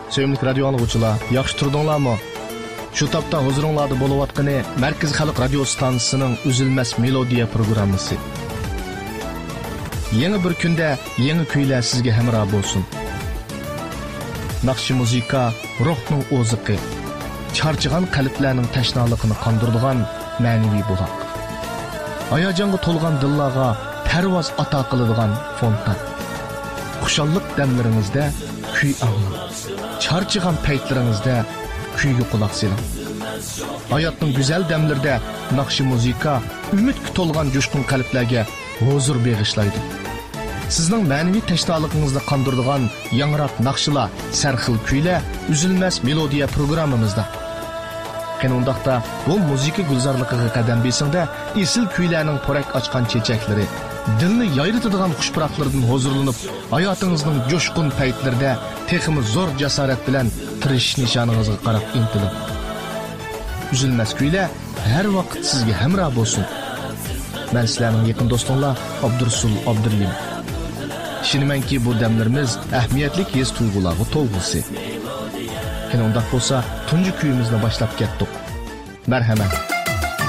Sevimli radio anlıqçılar, yaxşı turdunlarmı? Şu tapda huzuringlarda bo'layotgani Markaz Xalq radio stansiyasining Uzilmas melodiya programmasi. Yangi bir kunda yangi kuylar sizga hamroh bo'lsin. Naqshi muzika ruhning o'ziqi, charchigan qalblarning tashnaligini qondiradigan ma'naviy buloq. Hayajonga to'lgan dillarga parvoz ato qiladigan fontan. Xushallik damlaringizda kuy anglang. Charchigan paytlaringizda kuyga quloq soling. Hayotning go'zal damlarida naqshi muzika umidga to'lgan jo'shqin qalblarga huzur bag'ishlaydi. Sizning ma'naviy tashnoligingizni qondiradigan yangroq naqshlar, sarxil kuylar Uzilmas melodiya programmamizda. Qanundaqda bu muzika gulzorligiga qadam besingda esil kuylarning porak ochgan chechaklari, dilni yayritadigan xushpuroqlardan huzurlanib, hayotingizning jo'shqin paytlarida texmi zo'r jasorat bilan tirish nishoningizga qarab intiling. Uzilmas kuylar har vaqt sizga hamroh bo'lsin. Men sizlarning yaqin do'stinglar Abdursul Abdurlim. Ishonimanki bu damlarimiz ahamiyatli his tuyg'ularga to'lg'isi. Qanundaq bo'lsa, tunji kuyimizni boshlab ketdik. Marhamat.